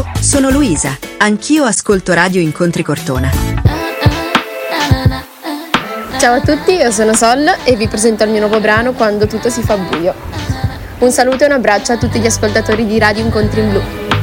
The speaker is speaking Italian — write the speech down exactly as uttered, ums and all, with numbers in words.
Ciao, sono Luisa. Anch'io ascolto Radio Incontri Cortona. Ciao a tutti, io sono Sol e vi presento il mio nuovo brano Quando tutto si fa buio. Un saluto e un abbraccio a tutti gli ascoltatori di Radio Incontri in Blu.